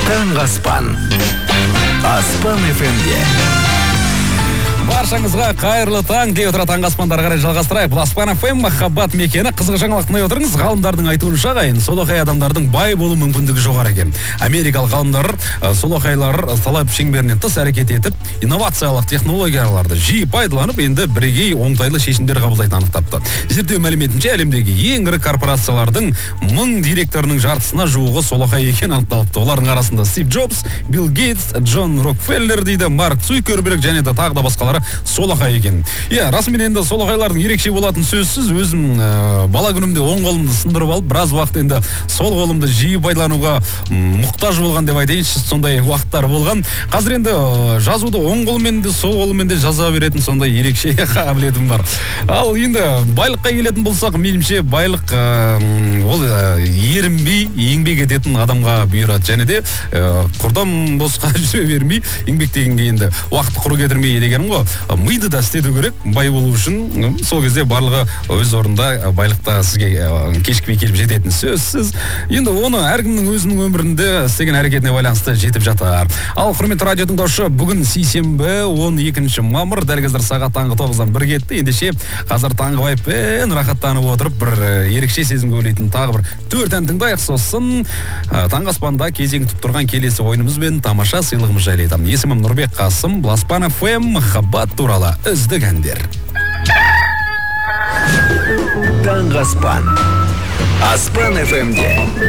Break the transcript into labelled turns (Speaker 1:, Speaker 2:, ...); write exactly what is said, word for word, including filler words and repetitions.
Speaker 1: Таңғы аспан. Аспан эф эм-де.
Speaker 2: Баршаңызға қайырлы таң дей отыра таңғы аспандары қарай жалғастырайық. Бұл Аспан эф эм махаббат мекені. Қызық жаңалық тыңдай отырыңыз. Ғалымдардың айтуынша қайын солақай адамдардың бай болу мүмкіндігі жоғары екен. Америкалық ғалымдар солақайлар талап шеңберінен тыс әрекет етіп, инновациялық технологияларды жиі пайдаланып, енді бірегей оңтайлы шешімдер қабылдайтынын анықтапты. Зерттеу мәліметінше әлемдегі ең ірі корпорациялардың мың директорының жартысына жуығы солақай екені анықталыпты. Олардың арасында Стив Джобс, Билл Гейтс, Джон Рокфеллер дейді, Марк Цукерберг және де тағы да басқалары солақай екен. Иә, расымен енді солақайлардың ерекше болатын сөзсіз. Өзім ә, бала күнімде оң қолымды сындырып алып, біраз уақыт енді сол қолымды жиі пайдалануға мұқтаж болған деп айтайыншы, сондай уақыттар болған. Қазір енді жазуды оң қолыммен де сол қолыммен де жаза беретін сондай ерекше қабілетім бар. Ал енді байлыққа келетін болсақ, меніңше байлық ә, ол ә, ерінбей еңбек ететін адамға бұйырады, және де ә, құрдам босқа жүре бермей еңбектегенге енді уақытты құры кетірмей дегенім ғой. Миды да істету керек бай болу үшін. Сол кезде барлығы өз орында байлықта сізге кешікпей келіп жететін сөзсіз. Енді оны әркімнің өзінің өмірінде істеген әрекетіне байланысты жетіп жатар. Ал құрметті радио тыңдаушы, бүгін сейсенбі он екінші мамыр, дәл қазір сағат таңғы тоғыздан бір кетті. Ендеше қазір таңғы байыппен рахаттанып отырып, бір ерекше сезімге бөлейтін тағы бір төрт ән тыңдайық. Сосын таңғы аспанда кезең күтіп тұрған келесі ойынымызбен тамаша сыйлығымыз жайлы айтамын. Есімім Нұрбек Қасым, Аспан эф эм махаббат туралы үздік әндер.
Speaker 1: Таңғы аспан. Аспан эф эм-де.